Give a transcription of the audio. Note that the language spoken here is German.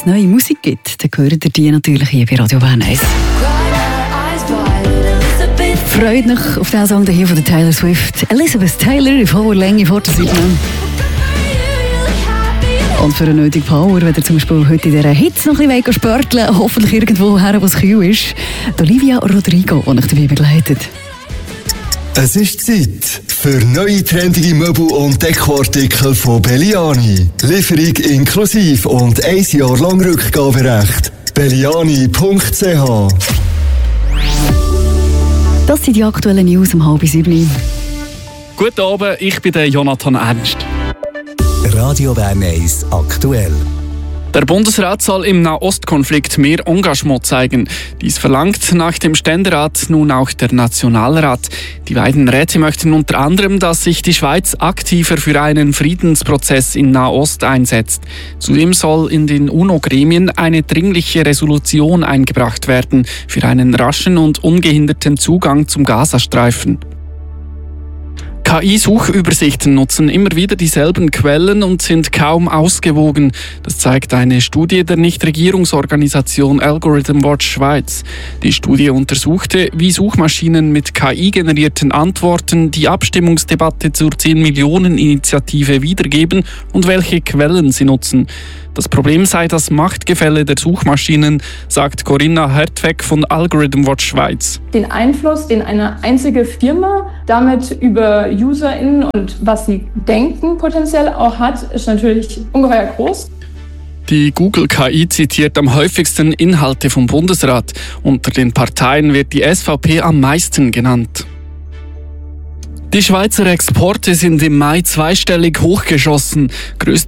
neue Musik gibt, dann hört ihr die natürlich hier bei Radio Bern 1. Freut euch auf diesen Song hier von der Taylor Swift. Elizabeth Taylor in voller Länge vor der Seite. Und für eine nötige Power, wenn ihr zum Beispiel heute in dieser Hitze noch ein bisschen spörteln wollt, hoffentlich irgendwo her, wo es kühl ist, Olivia Rodrigo, die euch dabei begleitet. Es ist Zeit für neue trendige Möbel und Dekoartikel von Belliani. Lieferung inklusive und 1 Jahr lang Rückgaberecht. belliani.ch. Das sind die aktuellen News um 6:30. Guten Abend, ich bin der Jonathan Ernst. Radio Bern 1 aktuell. Der Bundesrat soll im Nahostkonflikt mehr Engagement zeigen. Dies verlangt nach dem Ständerat nun auch der Nationalrat. Die beiden Räte möchten unter anderem, dass sich die Schweiz aktiver für einen Friedensprozess in Nahost einsetzt. Zudem soll in den UNO-Gremien eine dringliche Resolution eingebracht werden für einen raschen und ungehinderten Zugang zum Gazastreifen. KI-Suchübersichten nutzen immer wieder dieselben Quellen und sind kaum ausgewogen. Das zeigt eine Studie der Nichtregierungsorganisation Algorithm Watch Schweiz. Die Studie untersuchte, wie Suchmaschinen mit KI-generierten Antworten die Abstimmungsdebatte zur 10-Millionen-Initiative wiedergeben und welche Quellen sie nutzen. Das Problem sei das Machtgefälle der Suchmaschinen, sagt Corinna Hertweg von Algorithm Watch Schweiz. Den Einfluss, den eine einzige Firma damit über UserInnen und was sie denken potenziell auch hat, ist natürlich ungeheuer groß. Die Google-KI zitiert am häufigsten Inhalte vom Bundesrat. Unter den Parteien wird die SVP am meisten genannt. Die Schweizer Exporte sind im Mai zweistellig hochgeschossen.